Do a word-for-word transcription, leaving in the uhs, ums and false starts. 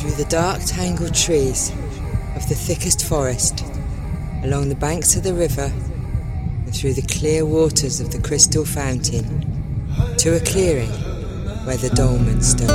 through the dark tangled trees of the thickest forest, along the banks of the river, and through the clear waters of the crystal fountain, to a clearing where the dolmen stood.